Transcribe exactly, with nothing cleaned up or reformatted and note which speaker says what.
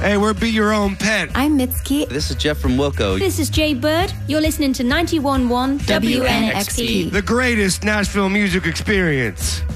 Speaker 1: Hey, we're Be Your Own Pet.
Speaker 2: I'm Mitski.
Speaker 3: This is Jeff from Wilco.
Speaker 4: This is Jay Bird. You're listening to ninety-one point one W N X T.
Speaker 1: The greatest Nashville music experience.